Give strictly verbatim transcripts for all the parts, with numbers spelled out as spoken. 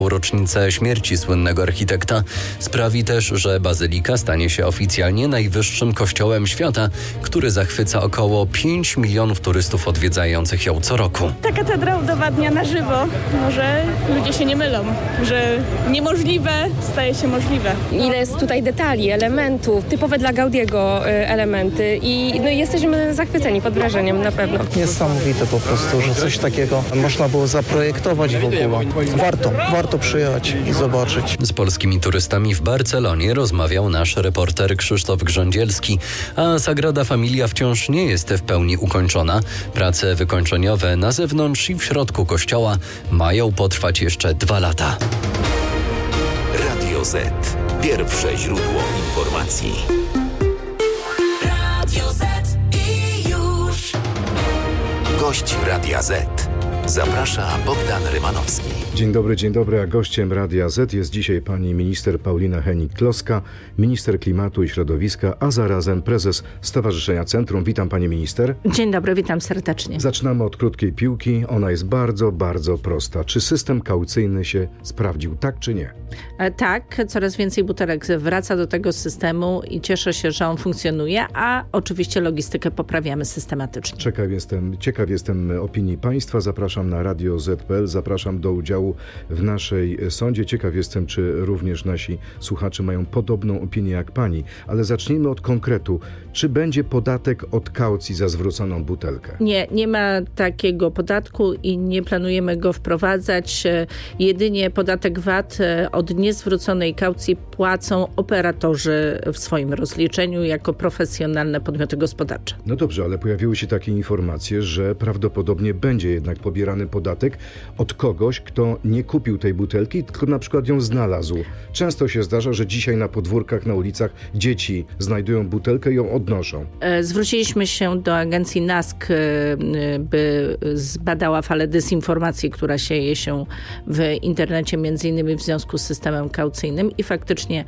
Rocznicę śmierci słynnego architekta sprawi też, że bazylika stanie się oficjalnie najwyższym kościołem świata, który zachwyca około pięć milionów turystów odwiedzających ją co roku. Ta katedra udowadnia na żywo, że ludzie się nie mylą, że niemożliwe staje się możliwe. Ile jest tutaj detali, elementów, typowe dla Gaudiego elementy i no, jesteśmy zachwyceni, pod wrażeniem na pewno. Niesamowite po prostu, że coś takiego można było zaprojektować w ogóle. Warto, warto przyjechać i zobaczyć. Z polskimi turystami w Barcelonie rozmawiał nasz reporter Krzysztof Grządzielski, a Sagrada Familia wciąż nie jest w pełni ukończona. Prace wykończeniowe na zewnątrz i w środku kościoła mają potrwać jeszcze dwa lata. Radio Z. Pierwsze źródło informacji. Radio Z i już. Gość Radia Z. Zaprasza Bogdan Rymanowski. Dzień dobry, dzień dobry, a gościem Radia Z jest dzisiaj pani minister Paulina Hennig-Kloska, minister klimatu i środowiska, a zarazem prezes Stowarzyszenia Centrum. Witam pani minister. Dzień dobry, witam serdecznie. Zaczynamy od krótkiej piłki. Ona jest bardzo, bardzo prosta. Czy system kaucyjny się sprawdził, tak czy nie? E, tak, coraz więcej butelek wraca do tego systemu i cieszę się, że on funkcjonuje, a oczywiście logistykę poprawiamy systematycznie. Ciekaw jestem, ciekaw jestem opinii państwa. Zapraszam na radio zet kropka pe el, zapraszam do udziału w naszej sądzie. Ciekaw jestem, czy również nasi słuchacze mają podobną opinię jak pani. Ale zacznijmy od konkretu. Czy będzie podatek od kaucji za zwróconą butelkę? Nie, nie ma takiego podatku i nie planujemy go wprowadzać. Jedynie podatek V A T od niezwróconej kaucji płacą operatorzy w swoim rozliczeniu jako profesjonalne podmioty gospodarcze. No dobrze, ale pojawiły się takie informacje, że prawdopodobnie będzie jednak pobierany podatek od kogoś, kto nie kupił tej butelki, tylko na przykład ją znalazł. Często się zdarza, że dzisiaj na podwórkach, na ulicach dzieci znajdują butelkę i ją odnoszą. Zwróciliśmy się do agencji N A S K, by zbadała falę dezinformacji, która sieje się w internecie, między innymi w związku z systemem kaucyjnym i faktycznie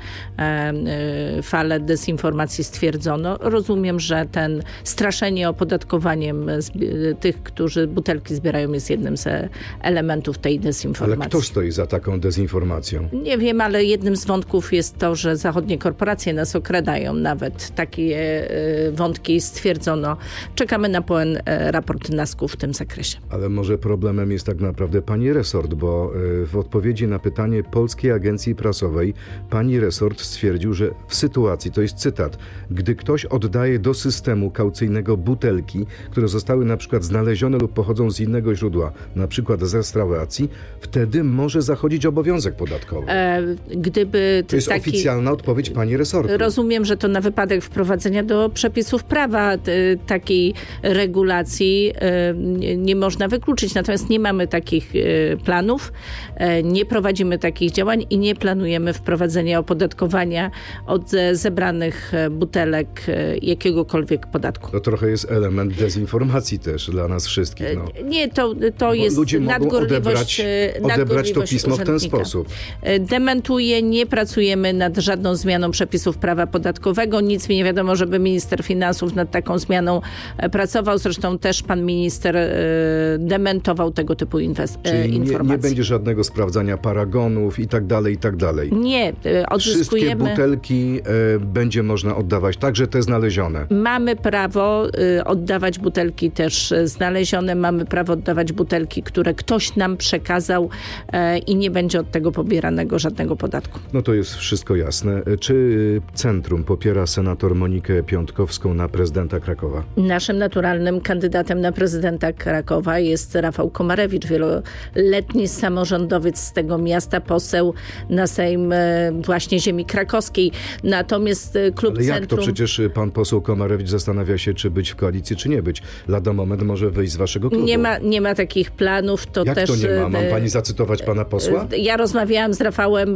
falę dezinformacji stwierdzono. Rozumiem, że ten straszenie opodatkowaniem tych, którzy butelki zbierają, jest jednym z elementów tej dezinformacji. Ale kto stoi za taką dezinformacją? Nie wiem, ale jednym z wątków jest to, że zachodnie korporacje nas okradają. Nawet takie wątki stwierdzono. Czekamy na pełen raport N A S K-u w tym zakresie. Ale może problemem jest tak naprawdę pani resort, bo w odpowiedzi na pytanie Polskiej Agencji Prasowej pani resort stwierdził, że w sytuacji, to jest cytat, gdy ktoś oddaje do systemu kaucyjnego butelki, które zostały na przykład znalezione lub pochodzą z innego źródła, na przykład z restauracji, wtedy może zachodzić obowiązek podatkowy. E, gdyby to jest taki... oficjalna odpowiedź pani resortu. Rozumiem, że to na wypadek wprowadzenia do przepisów prawa takiej regulacji nie, nie można wykluczyć. Natomiast nie mamy takich planów, nie prowadzimy takich działań i nie planujemy wprowadzenia opodatkowania od zebranych butelek jakiegokolwiek podatku. To trochę jest element dezinformacji też dla nas wszystkich. No. Nie, to, to jest ludzie nadgorliwość, odebrać, odebrać to pismo w ten sposób. Dementuję, nie pracujemy nad żadną zmianą przepisów prawa podatkowego. Nic mi nie wiadomo, żeby minister finansów nad taką zmianą pracował. Zresztą też pan minister dementował tego typu inwest- Czyli informacji. Nie, nie będzie żadnego sprawdzania paragonów i tak dalej, i tak dalej. Nie, odzyskujemy... Wszystkie butelki e, będzie można oddawać, także te znalezione. Mamy prawo y, oddawać butelki też znalezione. Mamy prawo oddawać butelki, które ktoś nam przekazał e, i nie będzie od tego pobieranego żadnego podatku. No to jest wszystko jasne. Czy Centrum popiera senator Monikę Piątkowską na prezydenta Krakowa? Naszym naturalnym kandydatem na prezydenta Krakowa jest Rafał Komarewicz, wieloletni samorządowiec z tego miasta, poseł na Sejm właśnie ziemi krakowskiej. Natomiast klub Ale jak Centrum... to? Przecież pan poseł Komarewicz zastanawia się, czy być w koalicji, czy nie być. Lada moment może wyjść z waszego klubu. Nie ma, nie ma takich planów. To jak też, to nie ma? Mam pani zacytować pana posła? Ja rozmawiałam z Rafałem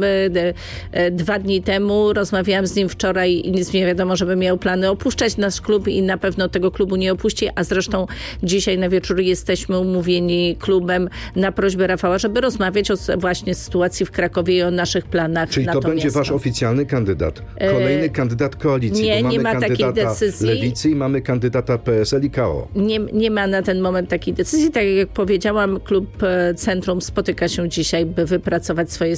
dwa dni temu, rozmawiałam z nim wczoraj i nic mi nie wiadomo, żeby miał plany opuszczać nasz klub i na pewno tego klubu nie opuści, a zresztą dzisiaj na wieczór jesteśmy umówieni klubem na prośbę Rafała, żeby rozmawiać o właśnie sytuacji w Krakowie i o naszych planach. Czyli na to, to będzie miasto. wasz oficjalny kandydat, kolejny e... kandydat koalicji, nie, bo mamy nie ma kandydata takiej decyzji. Lewicy i mamy kandydata P S L i K O. Nie, nie ma na ten moment takiej decyzji, tak jak powiedziałam, klub Centrum spotyka się dzisiaj, by wypracować swoje